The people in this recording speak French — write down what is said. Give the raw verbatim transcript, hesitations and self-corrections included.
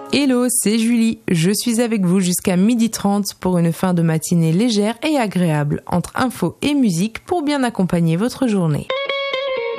Hello, c'est Julie. Je suis avec vous jusqu'à midi trente pour une fin de matinée légère et agréable entre info et musique pour bien accompagner votre journée.